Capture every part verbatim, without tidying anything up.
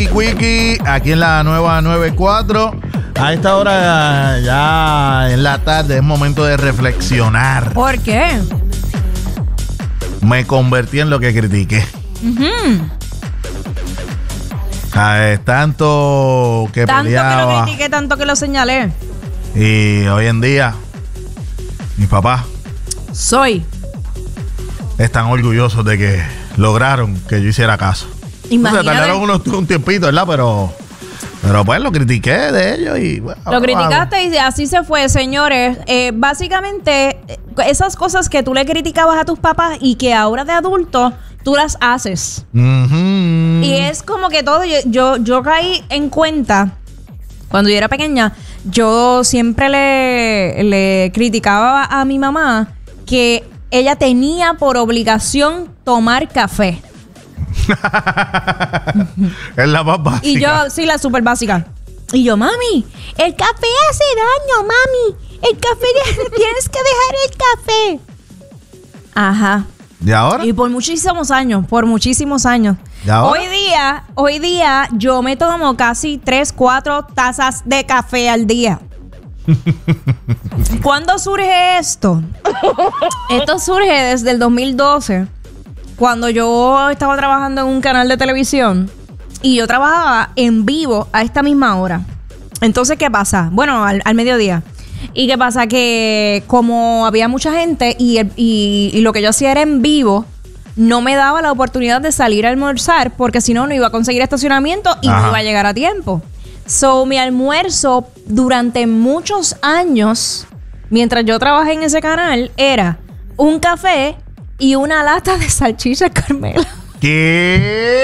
Wiki, aquí en la nueva noventa y cuatro. A esta hora ya en la tarde es momento de reflexionar. ¿Por qué? Me convertí en lo que critiqué. Uh-huh. ¿Sabes? Tanto que Tanto peleaba, que lo critiqué, tanto que lo señalé. y hoy en día mis papás Soy. están orgullosos de que lograron que yo hiciera caso. Imagínate. Se tardaron unos, un tiempito, ¿verdad? Pero, pero pues lo critiqué de ellos y bueno, Lo criticaste y así se fue, señores. Eh, básicamente, esas cosas que tú le criticabas a tus papás y que ahora de adulto tú las haces. Uh-huh. Y es como que todo, yo, yo, yo caí en cuenta, cuando yo era pequeña, yo siempre le, le criticaba a mi mamá que ella tenía por obligación tomar café. Es la más básica. Y yo, sí, la súper básica. Y yo, mami, el café hace daño, mami. El café, tienes que dejar el café. Ajá. ¿Y ahora? Y por muchísimos años, por muchísimos años. ¿Y ahora? Hoy día, hoy día yo me tomo casi tres, cuatro tazas de café al día. ¿Cuándo surge esto? Esto surge desde el dos mil doce, cuando yo estaba trabajando en un canal de televisión y yo trabajaba en vivo a esta misma hora. Entonces, ¿qué pasa? Bueno, al, al mediodía. ¿Y qué pasa? Que como había mucha gente y, y, y lo que yo hacía era en vivo, no me daba la oportunidad de salir a almorzar porque si no, no iba a conseguir estacionamiento y Ajá. no iba a llegar a tiempo. So, mi almuerzo durante muchos años, mientras yo trabajé en ese canal, era un café y una lata de salchicha Carmela. ¿Qué?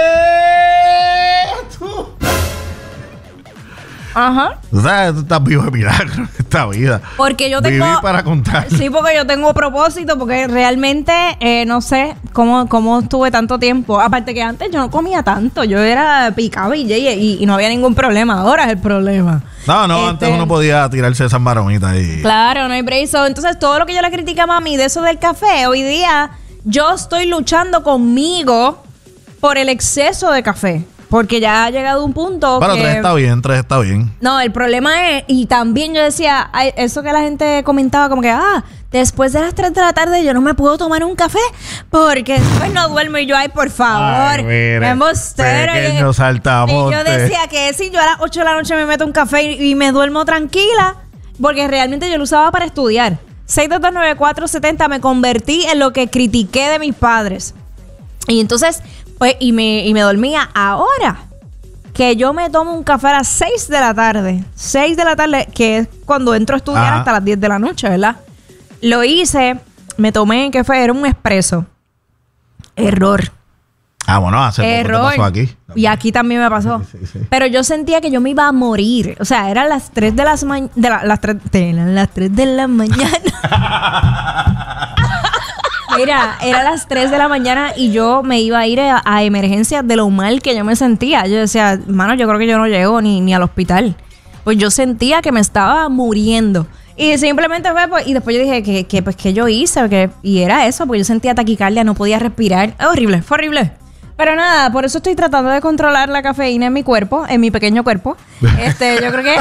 Ajá. Tú sabes, tú estás vivo de milagro en esta vida. Porque yo tengo... Viví para contar. Sí, porque yo tengo propósito, porque realmente eh, no sé cómo, cómo estuve tanto tiempo. Aparte que antes yo no comía tanto, yo era picaba y, y, y no había ningún problema. Ahora es el problema. No, no, Este- antes uno podía tirarse esas maromitas ahí. Claro, no hay break. So, entonces, todo lo que yo le critica a mami de eso del café, hoy día yo estoy luchando conmigo por el exceso de café. Porque ya ha llegado un punto Pero que... tres está bien, tres está bien. No, el problema es... Y también yo decía... ay, eso que la gente comentaba como que... Ah, después de las tres de la tarde yo no me puedo tomar un café porque después no duermo. Y yo, ay, por favor. Ay, mire, qué embustero. pequeño Y- saltamonte. Y yo decía que si yo a las ocho de la noche me meto un café y, y me duermo tranquila, porque realmente yo lo usaba para estudiar. seis dos dos nueve cuatro siete cero, me convertí en lo que critiqué de mis padres. Y entonces, pues, y me, y me dormía. Ahora que yo me tomo un café a las seis de la tarde, seis de la tarde, que es cuando entro a estudiar. Ajá. Hasta las diez de la noche, ¿verdad? Lo hice, me tomé, ¿qué fue? Era un espresso. Error. Ah, bueno, hace Error. poco te pasó aquí. Y aquí también me pasó. Sí, sí, sí. Pero yo sentía que yo me iba a morir. O sea, eran las tres de las ma- de la- las tres de la- las tres de la mañana. Mira, era las tres de la mañana y yo me iba a ir a, a emergencias de lo mal que yo me sentía. Yo decía, mano, yo creo que yo no llego ni, ni al hospital. Pues yo sentía que me estaba muriendo. Y simplemente fue, pues, y después yo dije, que, que pues, ¿qué yo hice? Que, y era eso, porque yo sentía taquicardia, no podía respirar. Es horrible, fue horrible. Pero nada, por eso estoy tratando de controlar la cafeína en mi cuerpo, en mi pequeño cuerpo. Este, yo creo que...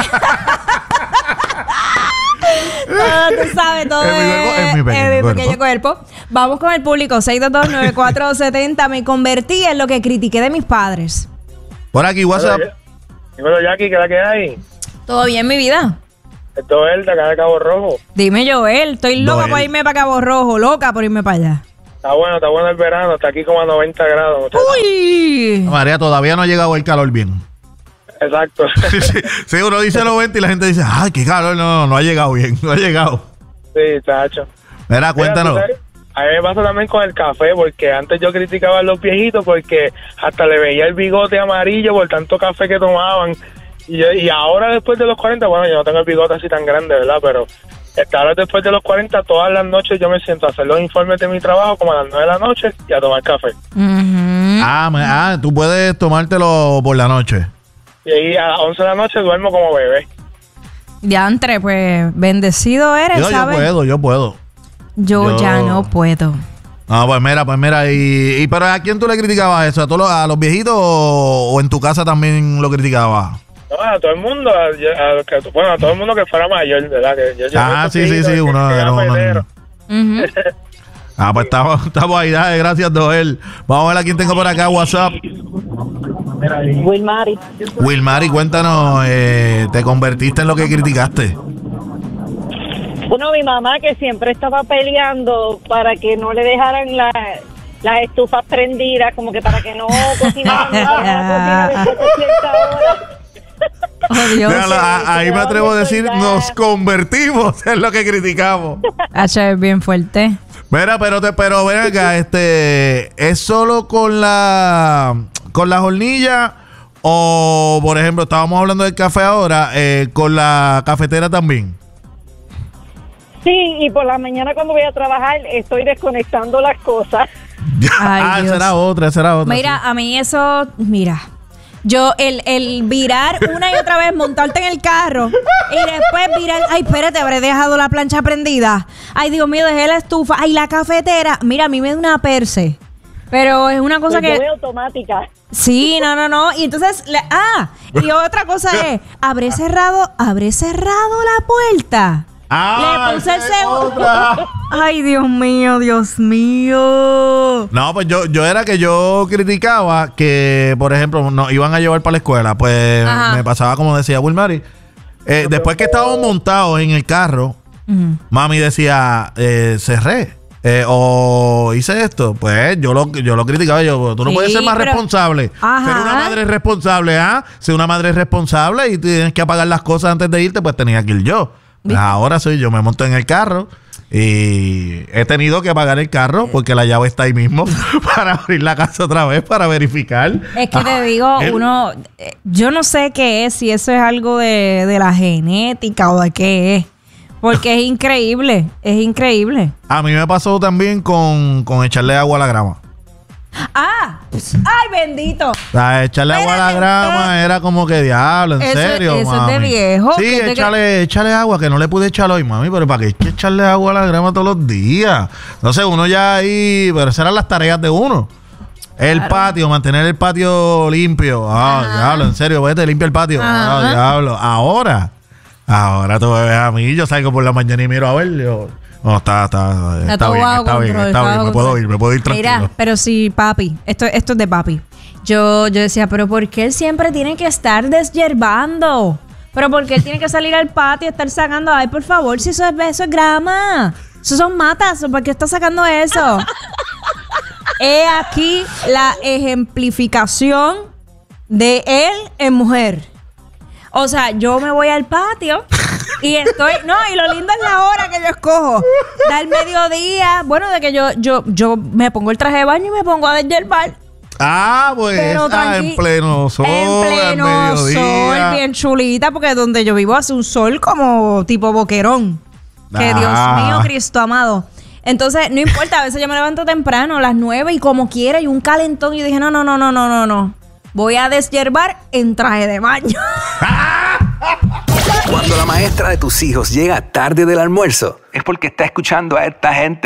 Todo, tú sabes, todo En mi cuerpo, en mi pequeño en mi cuerpo. pequeño cuerpo. Vamos con el público, seis dos dos nueve cuatro siete cero. Me convertí en lo que critiqué de mis padres. Por aquí, WhatsApp. Dímelo, Jackie, ¿qué es la que hay? ¿Todo bien, mi vida? Esto es el de acá de Cabo Rojo. Dime, Joel, estoy loca Joel. por irme para Cabo Rojo, loca por irme para allá. Está bueno, está bueno el verano, está aquí como a noventa grados. muchachos. ¡Uy! María, todavía no ha llegado el calor bien. Exacto. Sí, sí, sí, uno dice noventa y la gente dice, ay, qué calor. No, no, no ha llegado bien, no ha llegado. Sí, chacho. Mira, cuéntanos. Mira, ¿tú sabes? A mí me pasa también con el café, porque antes yo criticaba a los viejitos porque hasta le veía el bigote amarillo por tanto café que tomaban. Y, yo- y ahora después de los cuarenta, bueno, yo no tengo el bigote así tan grande, ¿verdad? Pero esta ahora después de los cuarenta, todas las noches yo me siento a hacer los informes de mi trabajo como a las nueve de la noche y a tomar café. Ujú. Ah, me- ah, tú puedes tomártelo por la noche. Y ahí a las once de la noche duermo como bebé. Diantre, pues, bendecido eres, Yo, yo ¿sabes? puedo, yo puedo. Yo Yo- ya no puedo. Ah, pues mira, pues mira. Y, y pero ¿a quién tú le criticabas eso? ¿A todos los, a los viejitos o, o en tu casa también lo criticabas? No, a todo el mundo, a, a los que, bueno, a todo el mundo que fuera mayor, ¿verdad? Que yo, yo Ah, sí, sí, sí, que, uno, que uno, uno, pedero. uno. Ah, pues estamos, estamos ahí, dale, gracias, Doel. Vamos a ver a quién tengo por acá, WhatsApp. Wilmary. Wilmary, cuéntanos, eh, ¿te convertiste en lo que criticaste? Bueno, mi mamá que siempre estaba peleando para que no le dejaran la, las estufas prendidas, como que para que no cocinaran la cocina después de cierta hora. Oh, Dios. Déjalo, a- ahí me atrevo a decir, nos convertimos en lo que criticamos. H es bien fuerte. Mira, pero te, pero ven acá, este, ¿es solo con la con las hornillas o, por ejemplo, estábamos hablando del café ahora, eh, con la cafetera también? Sí, y por la mañana cuando voy a trabajar estoy desconectando las cosas. Ay, ah, Dios. esa era otra, esa era otra. Mira, a mí eso, mira, yo el, el virar una y otra vez, montarte en el carro y después virar, ay, espérate, habré dejado la plancha prendida. Ay, Dios mío, dejé la estufa. Ay, la cafetera. Mira, a mí me da una perse. Pero es una cosa Pues que... yo voy automática. Sí, no, no, no. Y entonces, le- ah, y otra cosa es, habré cerrado, habré cerrado la puerta. Ah, Le puse el esa es segundo. otra. Ay, Dios mío, Dios mío. No, pues yo, yo era que yo criticaba que, por ejemplo, nos iban a llevar para la escuela. Pues Ajá. me pasaba como decía Wilmary. Eh, después que estábamos montados en el carro, Ujú. mami decía, eh, cerré. Eh, o hice esto. Pues yo lo, yo lo criticaba. Yo, tú no Sí, puedes ser más pero- responsable. Ajá. Ser una madre responsable, ¿ah? Ser una madre responsable y tienes que apagar las cosas antes de irte, pues tenía que ir yo. Pues ahora soy yo, me monto en el carro y he tenido que apagar el carro porque la llave está ahí mismo para abrir la casa otra vez para verificar. Es que te digo, El- uno, eh, yo no sé qué es, si eso es algo de, de la genética o de qué es. Porque es increíble, es increíble. A mí me pasó también con, con echarle agua a la grama. Ah, ay, bendito. O sea, echarle agua a la Espérate, grama era como que diablo, en Eso- serio, eso es mami. de viejo, Sí, que te- échale, échale agua, que no le pude echar hoy, mami, pero ¿para qué hay que echarle agua a la grama todos los días? No sé, uno ya ahí, pero esas eran las tareas de uno. El patio, mantener el patio limpio. Ah, diablo, en serio, vete, limpia el patio. Ah, Ajá. diablo. Ahora, ahora tú me ves a mí, yo salgo por la mañana y miro a ver, yo... No, está, está, está, todo bien, bajo está bien, control, está todo bien, bajo me puedo control. ir, me puedo ir tranquilo. Mira, pero sí, papi, esto, esto es de papi. Yo, yo decía, pero ¿por qué él siempre tiene que estar desyerbando? Pero ¿por qué él tiene que salir al patio y estar sacando? Ay, por favor, si eso es, eso es grama. Eso son matas, ¿por qué está sacando eso? He aquí la ejemplificación de él en mujer. O sea, yo me voy al patio y estoy... No, y lo lindo es la hora que yo escojo. Da el mediodía. Bueno, de que yo, yo, yo me pongo el traje de baño y me pongo a deshiervar. Ah, pues Pero ah, tranqui- en pleno sol, En pleno al mediodía. sol, bien chulita, porque donde yo vivo hace un sol como tipo boquerón. Que Ah. Dios mío, Cristo amado. Entonces, no importa, a veces yo me levanto temprano, a las nueve, y como quiera, y un calentón, y dije, no, no, no, no, no, no, no. Voy a deshiervar en traje de baño. Cuando la maestra de tus hijos llega tarde del almuerzo, es porque está escuchando a esta gente.